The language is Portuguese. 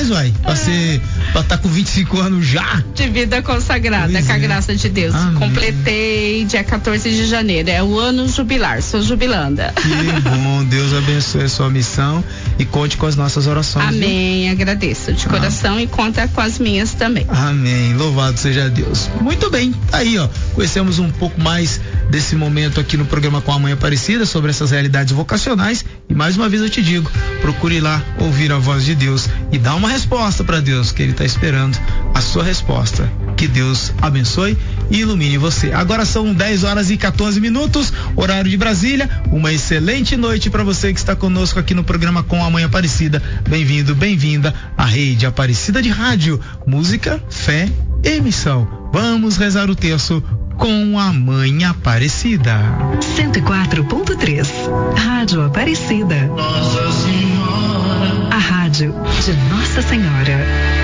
demais, uai. Pra estar com 25 anos já. De vida consagrada, Pois com a é. graça de Deus. Amém. Completei dia 14 de janeiro. É o ano jubilar, sou jubilanda. Que bom, Deus abençoe a sua missão e conte com as nossas orações. Amém, agradeço de coração e conta com as minhas também. Amém, louvado seja Deus. Muito bem, tá aí, ó, conhecemos um pouco mais desse momento aqui no programa Com a Mãe Aparecida, sobre essas realidades vocacionais, e mais uma vez eu te digo, procure lá ouvir a voz de Deus e dar uma resposta para Deus, que Ele tá esperando a sua resposta. Que Deus abençoe e ilumine você. Agora são 10h14, horário de Brasília. Uma excelente noite para você que está conosco aqui no programa Com a Mãe Aparecida. Bem-vindo, bem-vinda à Rede Aparecida de Rádio, música, fé e missão. Vamos rezar o terço com a Mãe Aparecida. 104.3 Rádio Aparecida. Nossa Senhora. A rádio de Nossa Senhora.